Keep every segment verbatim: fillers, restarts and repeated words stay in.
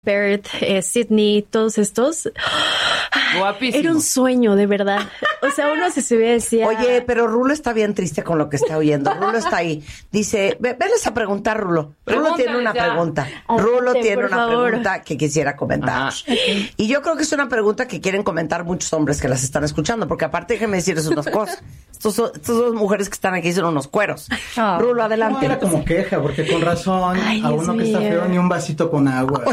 Perth, eh, Sydney, todos estos. Guapísimo. Era un sueño, de verdad. O sea, uno se subía y decía... Oye, pero Rulo está bien triste con lo que está oyendo. Rulo está ahí. Dice, ve, veles a preguntar, Rulo. Rulo tiene una ya. pregunta. Adelante, Rulo tiene por una favor. pregunta que quisiera comentar. Ajá. Y yo creo que es una pregunta que quieren comentar muchos hombres que las están escuchando, porque aparte déjenme decirles unas cosas. Estos, son- estas dos mujeres que están aquí son unos cueros. Oh. Rulo, No, adelante. era como queja, porque con razón, Ay, a Dios uno que está mío. feo, ni un vasito con agua.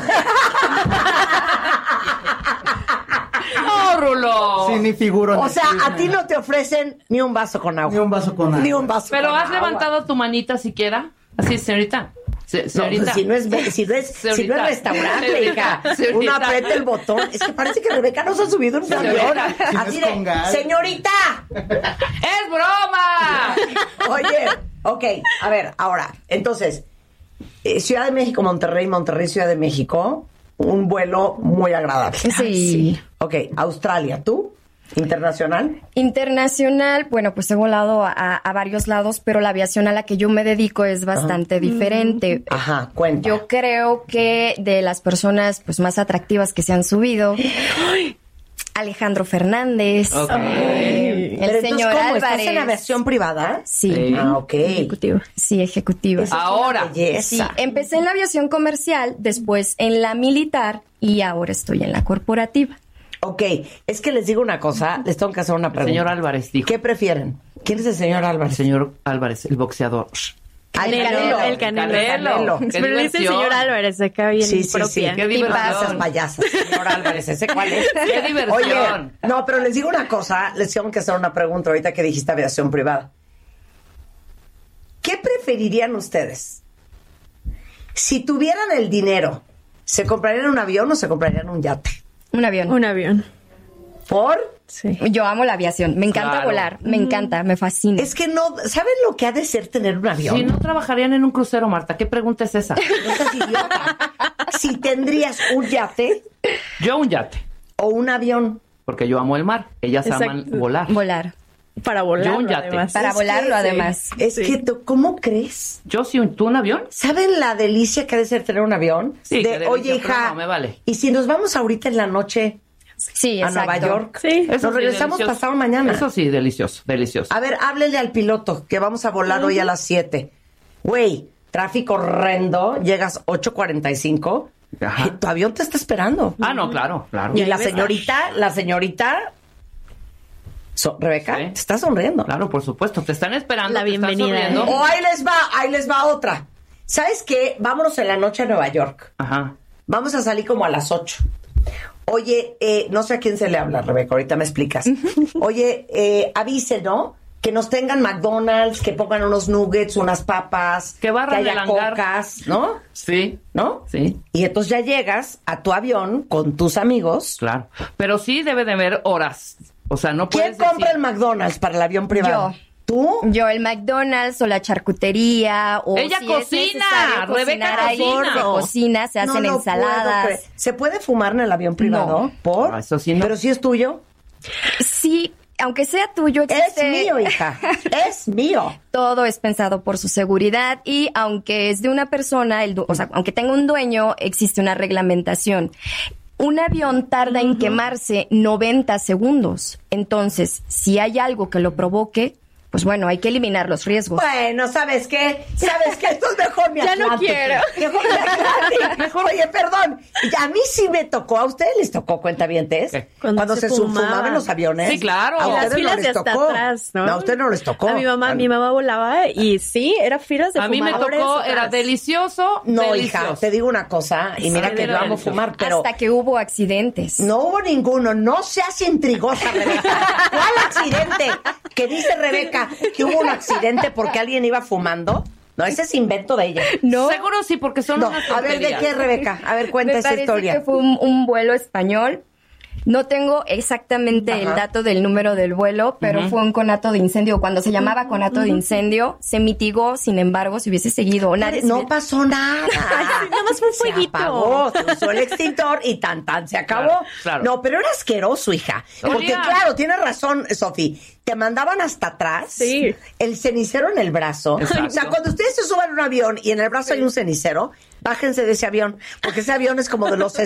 No, Rulo. Sí, ni figuro. en O el sea, chisme. a ti no te ofrecen ni un vaso con agua. Ni un vaso con agua. Ni un vaso Pero con has agua. levantado tu manita siquiera. Así, señorita. Se- No, señorita. pues si no es, si no es, si no es Señorita. restaurante, Señorita. hija. Señorita. Uno aprieta el botón. Es que parece que Rebeca no se ha subido en un avión. Señorita. Si no Así es con de, gas. señorita. ¡Es broma! Oye, ok, a ver, ahora, entonces, eh, Ciudad de México, Monterrey, Monterrey, Ciudad de México, un vuelo muy agradable. Sí. Ok, Australia, ¿tú? ¿Internacional? Internacional, bueno, pues he volado a, a varios lados, pero la aviación a la que yo me dedico es bastante diferente. Ajá, cuenta. Yo creo que de las personas pues más atractivas que se han subido, Alejandro Fernández, Ok. eh, el Pero entonces, señor ¿cómo? Álvarez. ¿Estás en aviación privada? Sí, Sí. Ah, ok. Ejecutivo. sí, ejecutiva. Esa es Ahora. una belleza. Sí, empecé en la aviación comercial, después en la militar y ahora estoy en la corporativa. Ok, es que les digo una cosa, les tengo que hacer una pregunta. Señor Álvarez dijo. ¿Qué prefieren? ¿Quién es el señor El Álvarez? señor Álvarez, el boxeador. Ay, Canelo, el Canelo. Canelo. Qué Pero le dice el diversión. señor Álvarez, acá bien Sí, sí, propia. sí. Qué Esas diversión. payasas, señor Álvarez, ¿ese cuál es? Qué diversión. Oye, no, pero les digo una cosa, les tengo que hacer una pregunta ahorita que dijiste aviación privada. ¿Qué preferirían ustedes? Si tuvieran el dinero, ¿se comprarían un avión o se comprarían un yate? Un avión. Un avión. ¿Por? Sí. Yo amo la aviación, me encanta Claro. volar, me encanta, me fascina. Es que no, ¿saben lo que ha de ser tener un avión? Si no trabajarían en un crucero, Marta, ¿qué pregunta es esa? No seas idiota. Si tendrías un yate Yo un yate, o un avión. porque yo amo el mar. Ellas aman Exacto. volar. Volar. Para volar. Yo un yate. Además. Para Es volarlo, que- además. Es Sí. que, tú- ¿cómo crees? Yo sí, un- ¿tú un avión? ¿Saben la delicia que ha de ser tener un avión? Sí, qué de, delicia, oye, pero hija, no, me vale. y si nos vamos ahorita en la noche Sí, a exacto. Nueva York, Sí. nos Eso sí, regresamos delicioso. pasado mañana. Eso sí, delicioso, delicioso. A ver, háblele al piloto que vamos a volar hoy a las siete. Güey, tráfico horrendo, llegas ocho cuarenta y cinco, Ajá. y tu avión te está esperando. Ah, no, claro, claro. Y ahí la ves. señorita, la señorita, so- Rebeca, Sí. te está sonriendo. Claro, por supuesto. Te están esperando. La te están bienvenida, sonriendo. ¿eh? O ahí les va, ahí les va otra. ¿Sabes qué? Vámonos en la noche a Nueva York. Ajá. Vamos a salir como a las ocho. Oye, eh, no sé a quién se le habla, Rebeca, ahorita me explicas. Oye, eh, avise, ¿no? Que nos tengan McDonald's, que pongan unos nuggets, unas papas, Que barran haya el hangar. cocas, ¿no? Sí. ¿No? Sí, Y entonces ya llegas a tu avión con tus amigos. claro. Pero sí debe de haber horas. O sea, no ¿Quién puedes compra decir- el McDonald's para el avión privado? Yo. ¿Tú? Yo, el McDonald's o la charcutería o Ella si cocina, es necesario Rebeca cocinar ahí, cocina. se cocina, se No hacen lo puedo ensaladas. creer. ¿Se puede fumar en el avión privado? No. ¿Por? Ah, eso sí no. Pero si es tuyo. Sí, aunque sea tuyo, existe... Es mío, hija. Es mío. Todo es pensado por su seguridad y aunque es de una persona, el du- o sea, aunque tenga un dueño, existe una reglamentación. Un avión tarda en quemarse noventa segundos. Entonces, si hay algo que lo provoque, pues bueno, hay que eliminar los riesgos. Bueno, ¿sabes qué? ¿Sabes qué? Esto es mejor mi Ya no Atlantic. quiero. Mejor mi Atlantic. Mejor. Oye, perdón. Y a mí sí me tocó. ¿A ustedes les tocó, cuentavientes? ¿Qué? Cuando, Cuando se se fumaba fumaba en los aviones. Sí, claro. A Y las ustedes no filas les de hasta tocó. atrás, ¿no? a ustedes no les tocó. A mi mamá, mi mamá volaba y sí, era filas de A mí me fumadores tocó, atrás. era delicioso. No, delicioso. hija, te digo una cosa. Y mira Sí, que era yo amo delicioso. fumar, pero... Hasta que hubo accidentes. No hubo ninguno. No seas intrigosa, Rebeca. ¿Cuál accidente? Que dice Rebeca que hubo un accidente porque alguien iba fumando. No, ese es invento de ella. No. Seguro sí, porque son No, unas a ver, ¿de tonterías. qué, Rebeca? A ver, cuenta Me esa parece historia. que fue un, un vuelo español. No tengo exactamente Ajá. el dato del número del vuelo, pero Ujú. fue un conato de incendio. Cuando se llamaba conato de incendio, se mitigó. Sin embargo, si hubiese seguido, nadie se No hubiera- pasó nada. sí, nada más fue un Se fueguito. apagó, se usó el extintor y tan tan se acabó. Claro, claro. No, pero era asqueroso, hija. Porque Olía. claro, tienes razón, Sofi. Te mandaban hasta atrás. Sí. El cenicero en el brazo. Exacto. O sea, cuando ustedes se suban a un avión y en el brazo hay un cenicero, bájense de ese avión, porque ese avión es como de los